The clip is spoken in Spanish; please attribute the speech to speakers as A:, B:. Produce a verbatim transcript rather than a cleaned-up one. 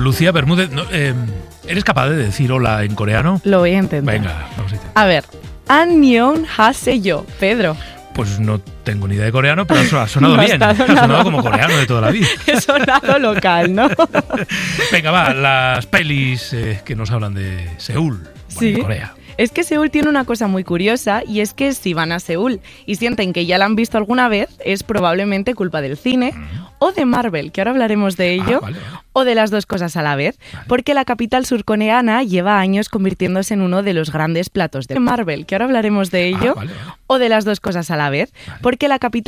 A: Lucía Bermúdez, no, eh, ¿eres capaz de decir hola en coreano?
B: Lo voy a intentar.
A: Venga, vamos a intentar.
B: A ver, Annyeong haseyo, Pedro.
A: Pues no tengo ni idea de coreano, pero ha sonado
B: No ha
A: bien.
B: estado
A: Ha sonado
B: nada
A: como
B: mal.
A: coreano de toda la vida.
B: He sonado local, ¿no?
A: Venga, va, las pelis eh, que nos hablan de Seúl, bueno,
B: Sí.
A: de Corea.
B: Es que Seúl tiene una cosa muy curiosa y es que si van a Seúl y sienten que ya la han visto alguna vez, es probablemente culpa del cine o de Marvel, que ahora hablaremos de ello,
A: Ah, vale, vale.
B: o de las dos cosas a la vez,
A: Vale.
B: porque la capital surcoreana lleva años convirtiéndose en uno de los grandes platos de Marvel, que ahora hablaremos de ello,
A: Ah, vale, vale.
B: o de las dos cosas a la vez,
A: Vale.
B: porque la capital